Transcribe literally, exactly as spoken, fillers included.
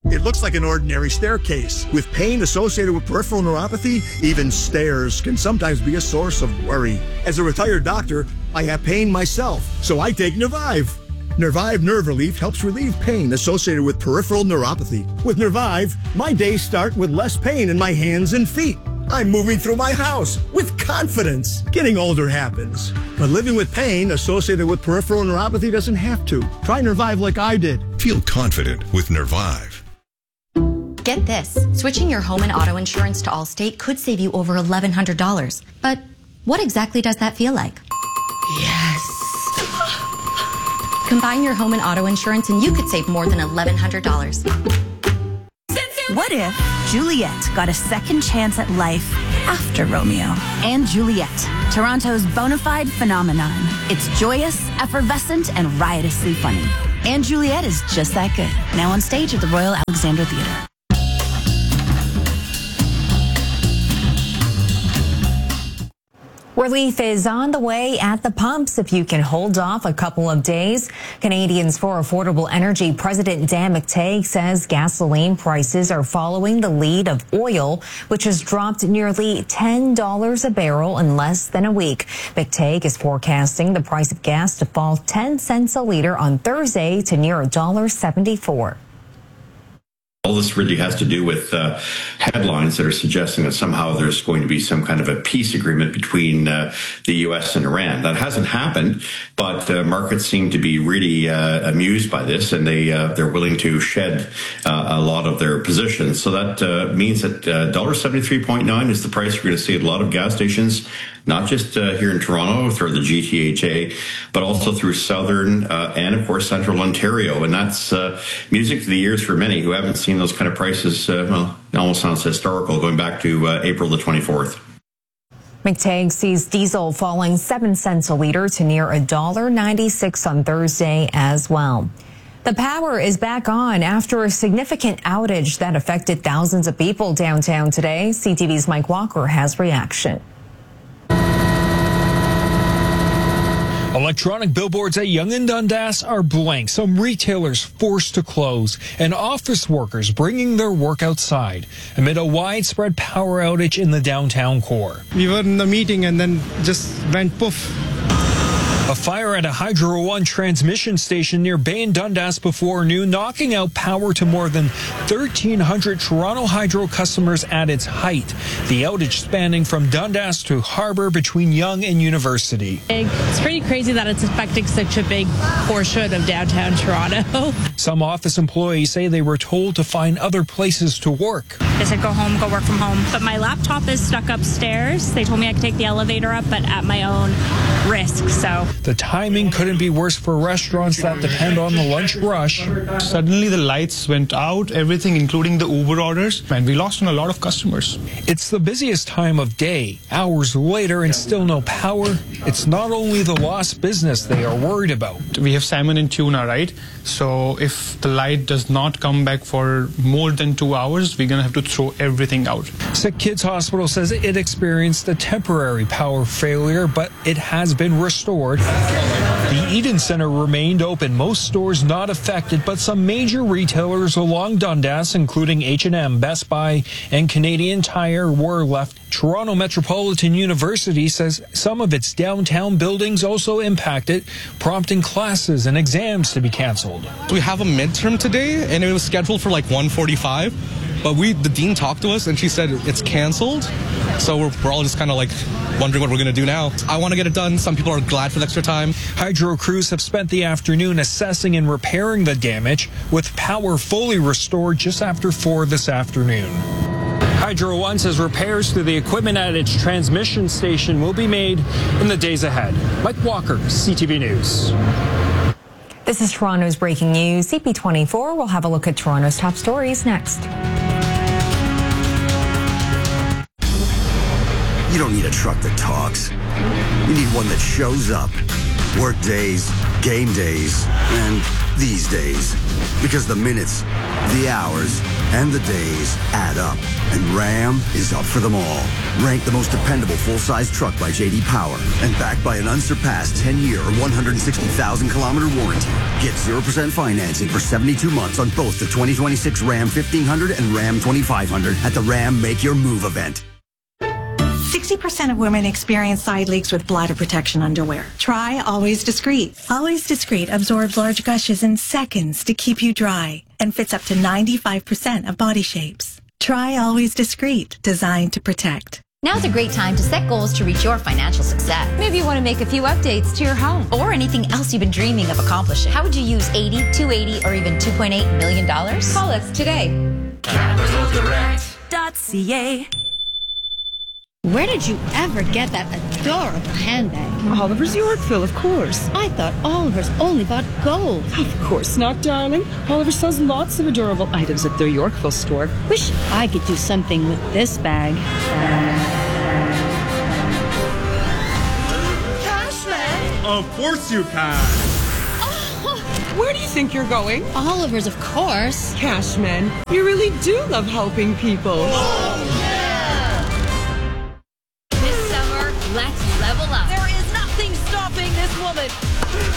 It looks like an ordinary staircase. With pain associated with peripheral neuropathy, even stairs can sometimes be a source of worry. As a retired doctor, I have pain myself, so I take Nervive. Nervive Nerve Relief helps relieve pain associated with peripheral neuropathy. With Nervive, my days start with less pain in my hands and feet. I'm moving through my house with confidence. Getting older happens, but living with pain associated with peripheral neuropathy doesn't have to. Try Nervive like I did. Feel confident with Nervive. Get this, switching your home and auto insurance to Allstate could save you over eleven hundred dollars. But what exactly does that feel like? Yes. Combine your home and auto insurance and you could save more than eleven hundred dollars. What if Juliet got a second chance at life after Romeo? And Juliet, Toronto's bona fide phenomenon. It's joyous, effervescent, and riotously funny. And Juliet is just that good. Now on stage at the Royal Alexandra Theatre. Relief is on the way at the pumps if you can hold off a couple of days. Canadians for Affordable Energy President Dan McTeague says gasoline prices are following the lead of oil, which has dropped nearly ten dollars a barrel in less than a week. McTeague is forecasting the price of gas to fall ten cents a liter on Thursday to near one dollar seventy-four. All this really has to do with uh, headlines that are suggesting that somehow there's going to be some kind of a peace agreement between uh, the U S and Iran. That hasn't happened, but uh, markets seem to be really uh, amused by this, and they, uh, they're willing to shed uh, a lot of their positions. So that uh, means that uh, one dollar seventy-three point nine is the price you're going to see at a lot of gas stations, not just uh, here in Toronto through the G T H A, but also through southern uh, and, of course, central Ontario. And that's uh, music to the ears for many who haven't seen those kind of prices. Uh, well, it almost sounds historical, going back to uh, April the twenty-fourth. McTeague sees diesel falling seven cents a liter to near one dollar ninety-six on Thursday as well. The power is back on after a significant outage that affected thousands of people downtown today. C T V's Mike Walker has reaction. Electronic billboards at Yonge and Dundas are blank, some retailers forced to close, and office workers bringing their work outside amid a widespread power outage in the downtown core. We were in the meeting and then just went poof. A fire at a Hydro One transmission station near Bay and Dundas before noon, knocking out power to more than thirteen hundred Toronto Hydro customers at its height. The outage spanning from Dundas to Harbour between Yonge and University. It's pretty crazy that it's affecting such a big portion of downtown Toronto. Some office employees say they were told to find other places to work. They said go home, go work from home. But my laptop is stuck upstairs. They told me I could take the elevator up, but at my own risk, so. The timing couldn't be worse for restaurants that depend on the lunch rush. Suddenly the lights went out, everything including the Uber orders, and we lost on a lot of customers. It's the busiest time of day. Hours later and still no power. It's not only the lost business they are worried about. We have salmon and tuna, right? So if the light does not come back for more than two hours, we're going to have to throw everything out. Sick Kids Hospital says it experienced a temporary power failure, but it has been restored. The Eden Centre remained open, most stores not affected, but some major retailers along Dundas, including H and M, Best Buy, and Canadian Tire, were left. Toronto Metropolitan University says some of its downtown buildings also impacted, prompting classes and exams to be cancelled. We have a midterm today, and it was scheduled for like one forty-five. But we, the dean talked to us, and she said it's canceled. So we're, we're all just kind of like wondering what we're going to do now. I want to get it done. Some people are glad for the extra time. Hydro crews have spent the afternoon assessing and repairing the damage, with power fully restored just after four this afternoon. Hydro One says repairs to the equipment at its transmission station will be made in the days ahead. Mike Walker, C T V News. This is Toronto's breaking news. C P twenty-four will have a look at Toronto's top stories next. You don't need a truck that talks. You need one that shows up. Work days, game days, and these days. Because the minutes, the hours, and the days add up. And Ram is up for them all. Ranked the most dependable full-size truck by J D Power. And backed by an unsurpassed ten-year or one hundred sixty thousand kilometer warranty. Get zero percent financing for seventy-two months on both the twenty twenty-six Ram fifteen hundred and Ram twenty-five hundred at the Ram Make Your Move event. sixty percent of women experience side leaks with bladder protection underwear. Try Always Discreet. Always Discreet absorbs large gushes in seconds to keep you dry and fits up to ninety-five percent of body shapes. Try Always Discreet, designed to protect. Now's a great time to set goals to reach your financial success. Maybe you want to make a few updates to your home. Or anything else you've been dreaming of accomplishing. How would you use eighty, two hundred eighty, or even two point eight million dollars? Call us today. Capital Direct dot C A. Where did you ever get that adorable handbag? Oliver's Yorkville, of course. I thought Oliver's only bought gold. Of course not, darling. Oliver sells lots of adorable items at their Yorkville store. Wish I could do something with this bag. Cashman! Of course you can. Oh, where do you think you're going? Oliver's, of course. Cashman, you really do love helping people. Oh, yeah! This summer, let's level up. There is nothing stopping this woman.